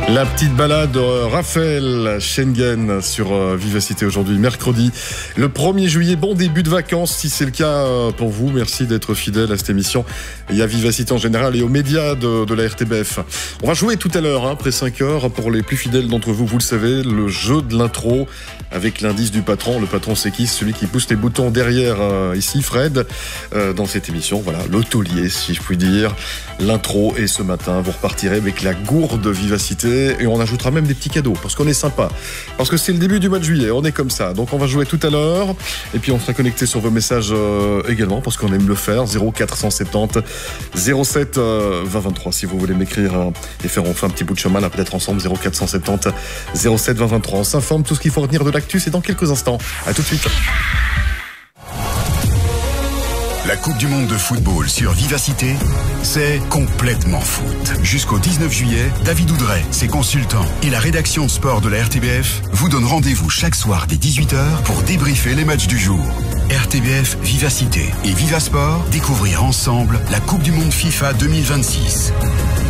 La petite balade Raphaël Schengen sur Vivacité aujourd'hui, mercredi, le 1er juillet. Bon début de vacances, si c'est le cas pour vous. Merci d'être fidèle à cette émission et à Vivacité en général et aux médias de la RTBF. On va jouer tout à l'heure, après 5 heures. Pour les plus fidèles d'entre vous, vous le savez, le jeu de l'intro avec l'indice du patron. Le patron, c'est qui? Celui qui pousse les boutons derrière ici, Fred, dans cette émission. Voilà, le taulier, si je puis dire. L'intro, et ce matin, vous repartirez avec la gourde Vivacité. Et on ajoutera même des petits cadeaux, parce qu'on est sympa. Parce que c'est le début du mois de juillet, on est comme ça. Donc on va jouer tout à l'heure. Et puis on sera connecté sur vos messages également, parce qu'on aime le faire. 0470 07 20 23, si vous voulez m'écrire et faire enfin un petit bout de chemin, là peut-être ensemble. 0470 07 20 23. On s'informe, tout ce qu'il faut retenir de l'actu, c'est dans quelques instants. À tout de suite. La Coupe du Monde de football sur Vivacité, c'est complètement foot. Jusqu'au 19 juillet, David Oudret, ses consultants et la rédaction sport de la RTBF vous donnent rendez-vous chaque soir dès 18h pour débriefer les matchs du jour. RTBF Vivacité et Vivasport, découvrir ensemble la Coupe du Monde FIFA 2026.